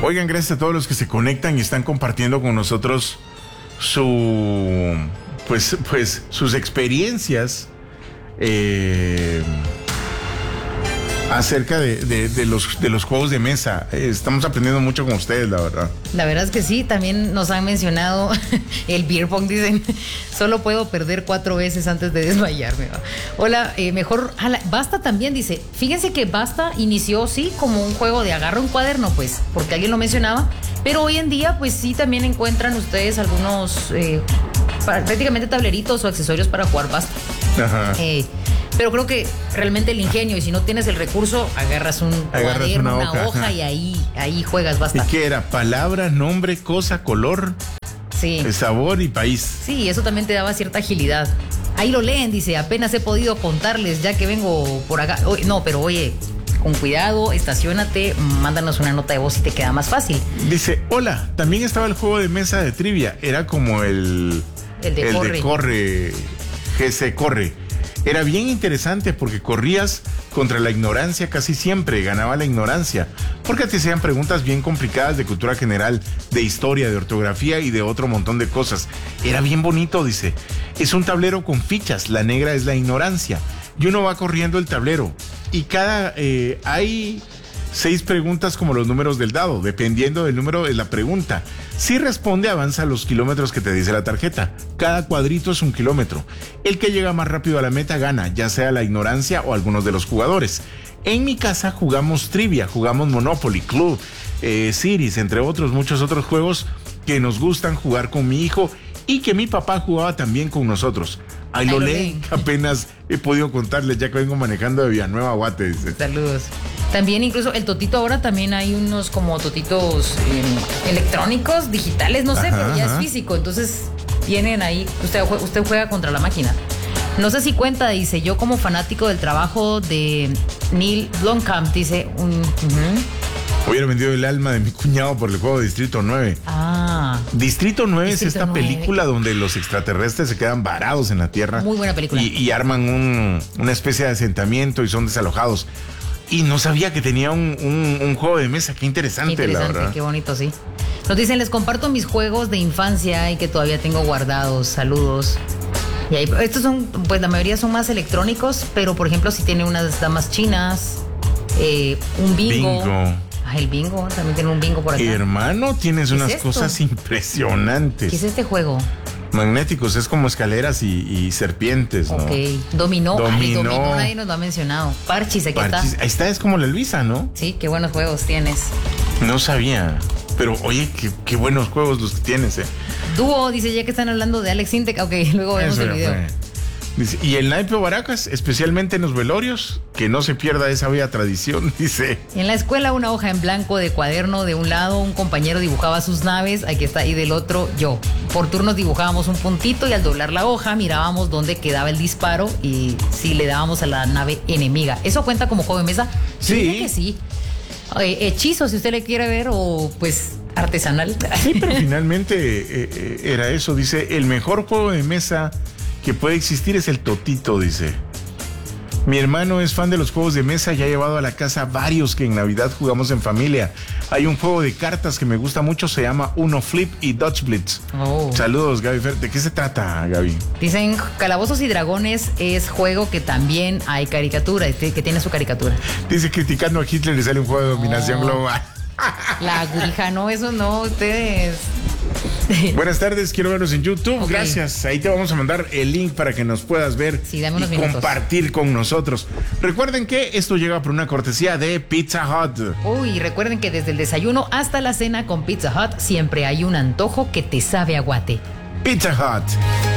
Oigan, gracias a todos los que se conectan y están compartiendo con nosotros sus experiencias acerca de los juegos de mesa. Estamos aprendiendo mucho con ustedes, la verdad. La verdad es que sí, también nos han mencionado el beer pong, dicen, solo puedo perder 4 veces antes de desmayarme. Hola, Basta también dice, fíjense que Basta inició, sí, como un juego de agarra un cuaderno, pues, porque alguien lo mencionaba, pero hoy en día, pues sí, también encuentran ustedes algunos prácticamente tableritos o accesorios para jugar Basta. Ajá. Pero creo que realmente el ingenio, y si no tienes el recurso, agarras un cuaderno, una hoja y ahí juegas Basta. ¿Y qué era? Palabra, nombre, cosa, color, sí, sabor y país. Sí, eso también te daba cierta agilidad. Ahí lo leen, dice, apenas he podido contarles ya que vengo por acá. Pero oye, con cuidado, estaciónate, mándanos una nota de voz y te queda más fácil. Dice, hola, también estaba el juego de mesa de trivia, era como el de corre, GC Corre. Era bien interesante porque corrías contra la ignorancia casi siempre, ganaba la ignorancia, porque te hacían preguntas bien complicadas de cultura general, de historia, de ortografía y de otro montón de cosas. Era bien bonito, dice. Es un tablero con fichas, la negra es la ignorancia, y uno va corriendo el tablero, y hay 6 preguntas como los números del dado, dependiendo del número de la pregunta. Si responde, avanza los kilómetros que te dice la tarjeta. Cada cuadrito es 1 kilómetro. El que llega más rápido a la meta gana, ya sea la ignorancia o algunos de los jugadores. En mi casa jugamos trivia, jugamos Monopoly, Club, Cities, entre otros, muchos otros juegos que nos gustan jugar con mi hijo y que mi papá jugaba también con nosotros. Ahí lo leen, apenas he podido contarles ya que vengo manejando de Villanueva a Guate, dice. Saludos. También incluso el totito, ahora también hay unos como totitos electrónicos, digitales, no sé, pero ya es físico, entonces tienen ahí, usted juega contra la máquina. No sé si cuenta, dice, yo como fanático del trabajo de Neil Blomkamp, dice, Hubiera vendido el alma de mi cuñado por el juego de Distrito 9. Distrito 9 es esta película donde los extraterrestres se quedan varados en la Tierra. Muy buena película. Y arman una especie de asentamiento y son desalojados. Y no sabía que tenía un juego de mesa. Qué interesante, la verdad. Qué bonito, sí. Nos dicen, les comparto mis juegos de infancia y que todavía tengo guardados. Saludos. Y ahí, estos son, pues la mayoría son más electrónicos, pero por ejemplo, si tiene unas damas chinas, un bingo. El bingo, también tiene un bingo por acá. Hermano, tienes unas cosas impresionantes. ¿Qué es este juego? Magnéticos, es como escaleras y serpientes, ¿no? Ok, dominó nadie nos lo ha mencionado. Parchís, aquí está. Ahí está, es como la Luisa, ¿no? Sí, qué buenos juegos tienes. No sabía, pero oye, qué buenos juegos los que tienes, Dúo, dice, ya que están hablando de Alex Intec, ok, luego vemos el video. Dice, y el naipe Baracas, especialmente en los velorios, que no se pierda esa bella tradición, dice. En la escuela, una hoja en blanco de cuaderno, de un lado un compañero dibujaba sus naves, aquí está, y del otro yo. Por turnos dibujábamos un puntito y al doblar la hoja mirábamos dónde quedaba el disparo y si le dábamos a la nave enemiga. ¿Eso cuenta como juego de mesa? Sí. Yo diría que sí. Hechizo, si usted le quiere ver, o pues artesanal. Sí, pero finalmente era eso, dice, el mejor juego de mesa que puede existir es el totito, dice. Mi hermano es fan de los juegos de mesa y ha llevado a la casa varios que en Navidad jugamos en familia. Hay un juego de cartas que me gusta mucho, se llama Uno Flip y Dutch Blitz. Saludos, Gaby Fer. ¿De qué se trata, Gaby? Dicen, Calabozos y Dragones es juego que también hay caricatura, que tiene su caricatura. Dice, criticando a Hitler le sale un juego de dominación global. La Ouija, no, eso no, ustedes... Buenas tardes, quiero vernos en YouTube. Okay. Gracias. Ahí te vamos a mandar el link para que nos puedas ver y compartir con nosotros. Recuerden que esto llega por una cortesía de Pizza Hut. Uy, recuerden que desde el desayuno hasta la cena con Pizza Hut siempre hay un antojo que te sabe a guate. Pizza Hut.